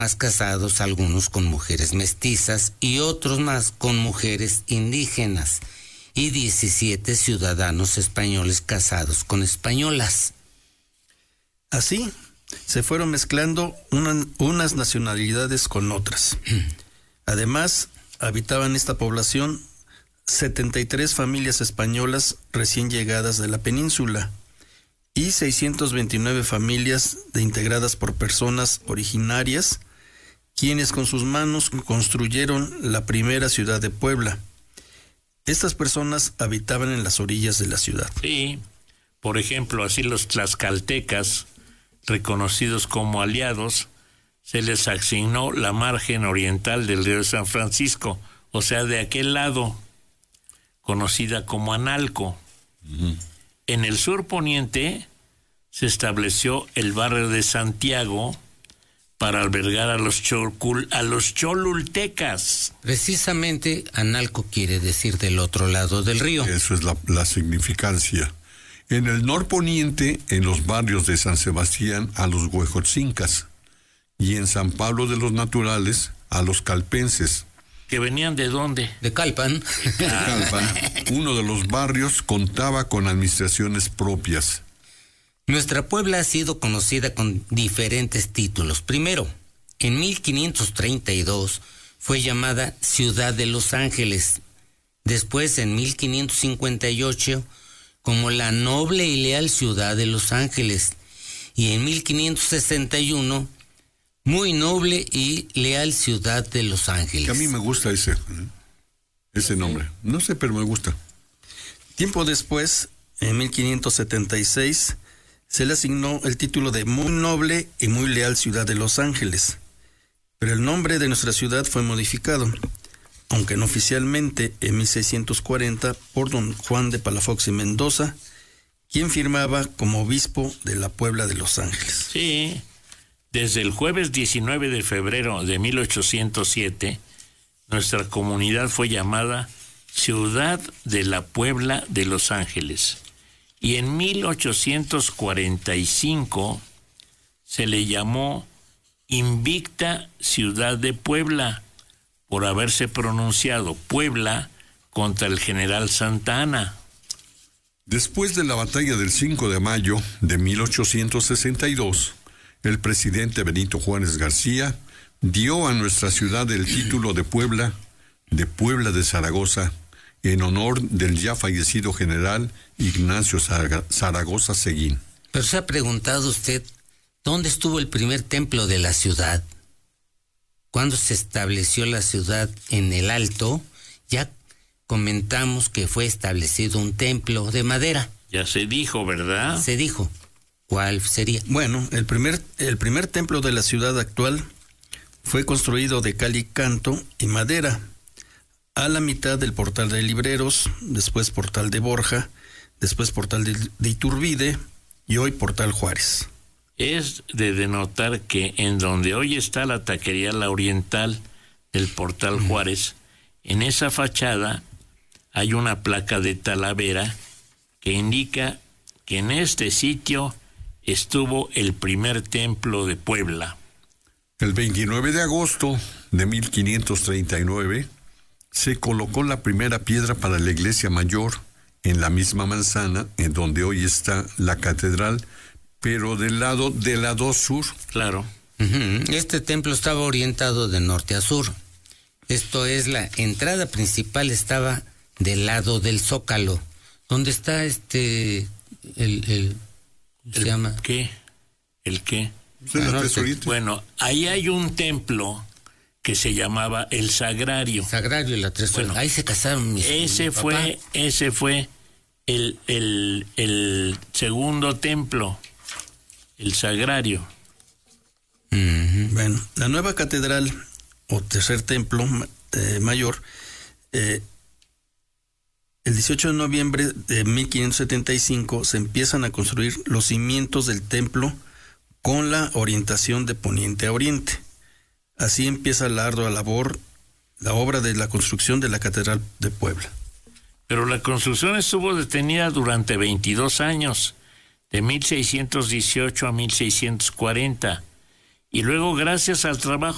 más casados, algunos con mujeres mestizas y otros más con mujeres indígenas, y 17 ciudadanos españoles casados con españolas. Así se fueron mezclando unas nacionalidades con otras. Además, habitaban esta población 73 familias españolas recién llegadas de la península y 629 familias integradas por personas originarias, quienes con sus manos construyeron la primera ciudad de Puebla. Estas personas habitaban en las orillas de la ciudad. Sí, por ejemplo, así los tlaxcaltecas, reconocidos como aliados, se les asignó la margen oriental del río de San Francisco, o sea, de aquel lado, conocida como Analco. Uh-huh. En el sur poniente se estableció el barrio de Santiago para albergar a los cholultecas. Precisamente, Analco quiere decir del otro lado del río. Eso es la significancia. En el norponiente, en los barrios de San Sebastián, a los huejotzincas, y en San Pablo de los Naturales, a los calpenses. ¿Que venían de dónde? De Calpan. De Calpan. Uno de los barrios contaba con administraciones propias. Nuestra Puebla ha sido conocida con diferentes títulos. Primero, en 1532 fue llamada Ciudad de Los Ángeles. Después, en 1558, como la noble y leal Ciudad de Los Ángeles. Y en 1561, muy noble y leal Ciudad de Los Ángeles. Que a mí me gusta ese nombre. No sé, pero me gusta. Tiempo después, en 1576, se le asignó el título de muy noble y muy leal Ciudad de Los Ángeles. Pero el nombre de nuestra ciudad fue modificado, aunque no oficialmente, en 1640 por don Juan de Palafox y Mendoza, quien firmaba como obispo de la Puebla de Los Ángeles. Sí, desde el jueves 19 de febrero de 1807, nuestra comunidad fue llamada Ciudad de la Puebla de Los Ángeles. Y en 1845 se le llamó Invicta Ciudad de Puebla, por haberse pronunciado Puebla contra el general Santa Anna. Después de la batalla del 5 de mayo de 1862, el presidente Benito Juárez García dio a nuestra ciudad el título de Puebla de Zaragoza, en honor del ya fallecido general Ignacio Zaragoza Seguín. Pero se ha preguntado usted, ¿dónde estuvo el primer templo de la ciudad? Cuando se estableció la ciudad en el Alto, ya comentamos que fue establecido un templo de madera. Ya se dijo, ¿verdad? Se dijo. ¿Cuál sería? Bueno, el primer templo de la ciudad actual fue construido de cal y canto y madera, a la mitad del portal de Libreros, después portal de Borja, después portal de Iturbide y hoy portal Juárez. Es de denotar que en donde hoy está la taquería La Oriental del portal Juárez, en esa fachada hay una placa de Talavera que indica que en este sitio estuvo el primer templo de Puebla. El 29 de agosto de 1539 se colocó la primera piedra para la iglesia mayor en la misma manzana en donde hoy está la catedral, pero del lado sur. Claro. Este templo estaba orientado de norte a sur. Esto es, la entrada principal estaba del lado del Zócalo, donde está ¿se llama? ¿Qué? ¿El qué? Bueno, ahí hay un templo que se llamaba el Sagrario. Sagrario y la Tres Bueno, ahí se casaron mis ese fue el segundo templo, el Sagrario. Bueno, la nueva catedral o tercer templo mayor, el 18 de noviembre de 1575 se empiezan a construir los cimientos del templo con la orientación de poniente a oriente. Así empieza la ardua labor, la obra de la construcción de la Catedral de Puebla. Pero la construcción estuvo detenida durante 22 años, de 1618 a 1640, y luego, gracias al trabajo